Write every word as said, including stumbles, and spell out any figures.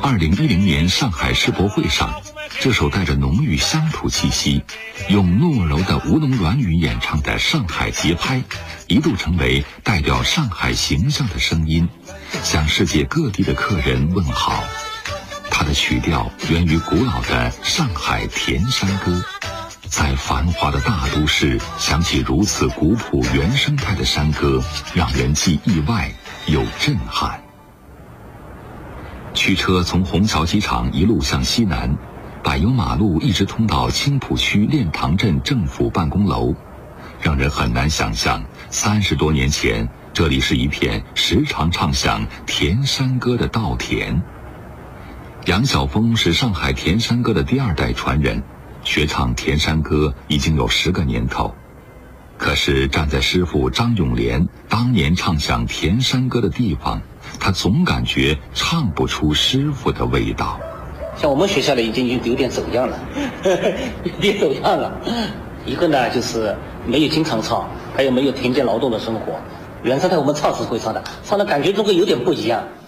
二零一零年上海世博会上，这首带着浓郁乡土气息、用糯柔的吴侬软语演唱的上海节拍，一度成为代表上海形象的声音，向世界各地的客人问好。它的曲调源于古老的上海田山歌，在繁华的大都市响起如此古朴原生态的山歌，让人既意外又震撼。驱车从虹桥机场一路向西南，柏油马路一直通到青浦区练塘镇政府办公楼，让人很难想象三十多年前这里是一片时常唱响田山歌的稻田。杨晓峰是上海田山歌的第二代传人，学唱田山歌已经有十个年头。可是站在师傅张永莲当年唱响田山歌的地方，他总感觉唱不出师傅的味道。 像我们学校里已经有点走样了，有点走样了。一个呢就是没有经常唱，还有没有田间劳动的生活。原生态我们唱是会唱的，唱的感觉中会有点不一样。